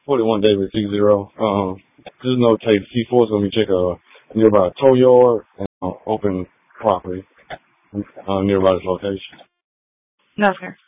41 David C0. Just notate C4 is going to be check nearby a tow yard and open property nearby this location. No, sir.